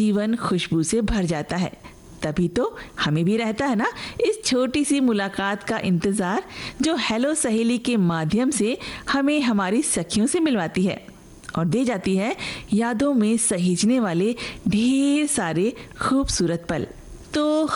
जीवन खुशबू से भर जाता है। तभी तो हमें भी रहता है ना इस छोटी सी मुलाकात का इंतज़ार, जो हेलो सहेली के माध्यम से हमें हमारी सखियों से मिलवाती है और दे जाती है यादों में सहेजने वाले ढेर सारे खूबसूरत पल। तो